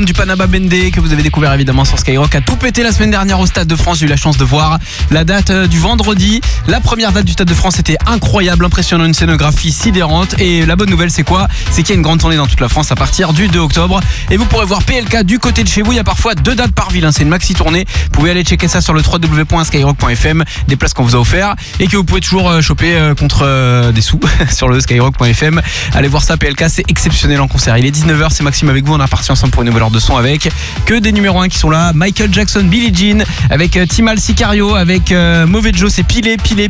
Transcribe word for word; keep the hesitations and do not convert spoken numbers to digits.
du Panama Bendé que vous avez découvert évidemment sur Skyrock a tout pété la semaine dernière au Stade de France. J'ai eu la chance de voir la date du vendredi. La première date du Stade de France était incroyable, impressionnant, une scénographie sidérante. Et la bonne nouvelle c'est quoi? C'est qu'il y a une grande tournée dans toute la France à partir du deux octobre. Et vous pourrez voir P L K du côté de chez vous. Il y a parfois deux dates par ville, hein. C'est une maxi tournée. Vous pouvez aller checker ça sur le w w w point skyrock point f m. Des places qu'on vous a offert et que vous pouvez toujours euh, choper euh, contre euh, des sous sur le skyrock point f m. Allez voir ça, P L K, c'est exceptionnel en concert. Il est dix-neuf heures, c'est Maxime avec vous. On est reparti ensemble pour une nouvelle heure de son avec que des numéros un qui sont là. Michael Jackson, Billie Jean, avec euh, Timal Sicario, avec euh, Mauvais Joe, c'est pilé, pilé.